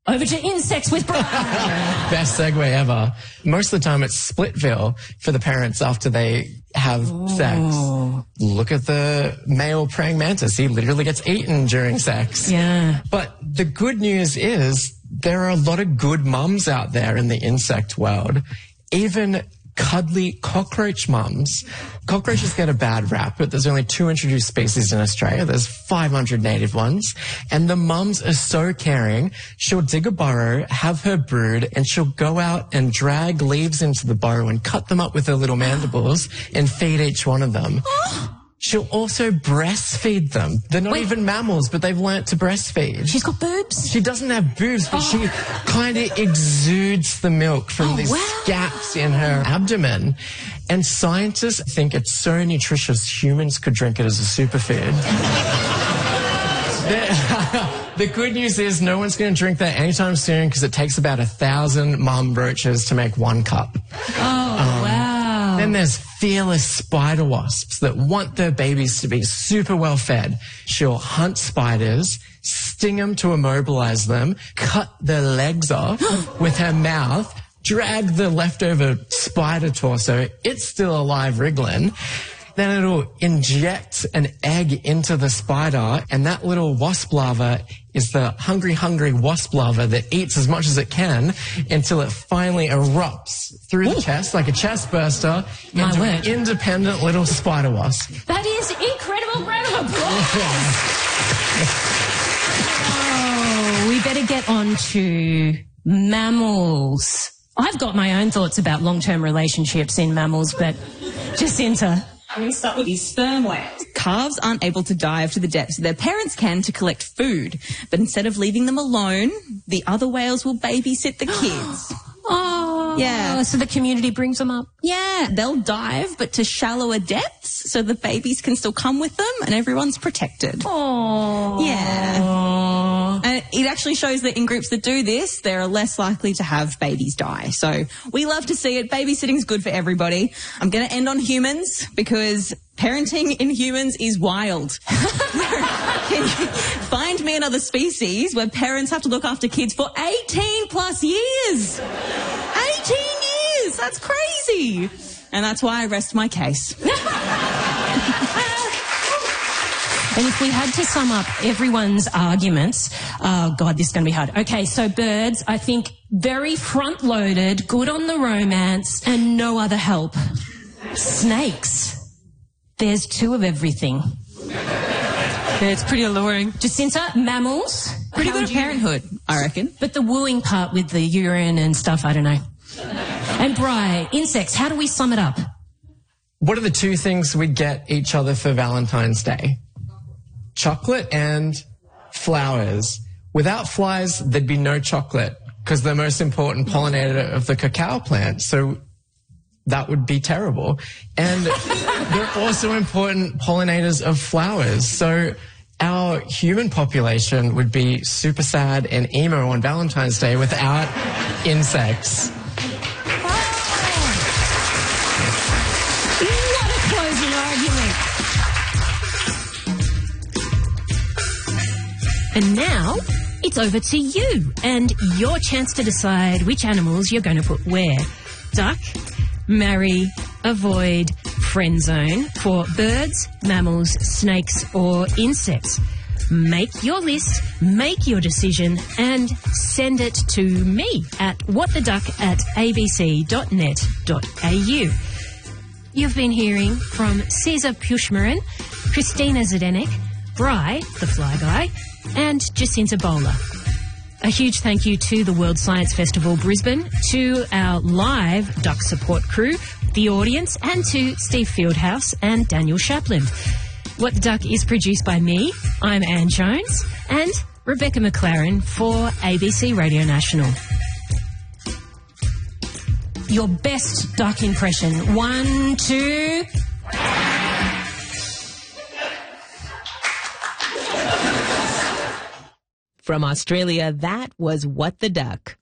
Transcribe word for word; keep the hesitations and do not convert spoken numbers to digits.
over to insects with Brian. Best segue ever. Most of the time it's Splitville for the parents after they have Ooh. sex. Look at the male praying mantis. He literally gets eaten during sex. Yeah. But the good news is there are a lot of good mums out there in the insect world. Even cuddly cockroach mums. Cockroaches get a bad rap, but there's only two introduced species in Australia. There's five hundred native ones. And the mums are so caring. She'll dig a burrow, have her brood, and she'll go out and drag leaves into the burrow and cut them up with her little mandibles and feed each one of them. She'll also breastfeed them. They're not Wait. even mammals, but they've learnt to breastfeed. She's got boobs? She doesn't have boobs, but Oh. she kind of exudes the milk from Oh, these wow. gaps in her abdomen. And scientists think it's so nutritious humans could drink it as a superfood. the, the good news is no one's going to drink that anytime soon because it takes about a thousand mum roaches to make one cup. Oh, um, wow. Then there's fearless spider wasps that want their babies to be super well fed. She'll hunt spiders, sting them to immobilize them, cut their legs off with her mouth, drag the leftover spider torso. It's still alive, wriggling. Then it'll inject an egg into the spider, and that little wasp larva is the hungry, hungry wasp larva that eats as much as it can until it finally erupts through Ooh. the chest like a chest burster My into word. an independent little spider wasp. That is incredible. Round of applause. Oh, we better get on to mammals. I've got my own thoughts about long-term relationships in mammals, but Jacinta. I'm going to start with these sperm whales. Calves aren't able to dive to the depths their parents can to collect food, but instead of leaving them alone, the other whales will babysit the kids. Oh, Yeah. So the community brings them up. Yeah, they'll dive, but to shallower depths, so the babies can still come with them and everyone's protected. Oh, Yeah. And it actually shows that in groups that do this, they're less likely to have babies die. So we love to see it. Babysitting's good for everybody. I'm going to end on humans because parenting in humans is wild. Can you find me another species where parents have to look after kids for eighteen plus years? eighteen years! That's crazy! And that's why I rest my case. And if we had to sum up everyone's arguments, oh God, this is going to be hard. Okay, so birds, I think very front-loaded, good on the romance, and no other help. Snakes, there's two of everything. Yeah, it's pretty alluring. Jacinta, mammals. Pretty how good at do you- parenthood, I reckon. But the wooing part with the urine and stuff, I don't know. And Bri, insects, how do we sum it up? What are the two things we get each other for Valentine's Day? Chocolate and flowers. Without flies, there'd be no chocolate because they're the most important pollinator of the cacao plant. So that would be terrible. And they're also important pollinators of flowers. So our human population would be super sad and emo on Valentine's Day without insects. What a closing argument. And now, it's over to you and your chance to decide which animals you're going to put where. Duck, marry, avoid, friend zone for birds, mammals, snakes or insects. Make your list, make your decision and send it to me at whattheduck at abc.net.au. You've been hearing from Caesar Pushmarin, Christina Zdenek, Bri, the fly guy, and Jacinta Bowler. A huge thank you to the World Science Festival Brisbane, to our live duck support crew, the audience, and to Steve Fieldhouse and Daniel Shapland. What the Duck is produced by me, I'm Anne Jones, and Rebecca McLaren for A B C Radio National. Your best duck impression. One, two... From Australia, that was What the Duck.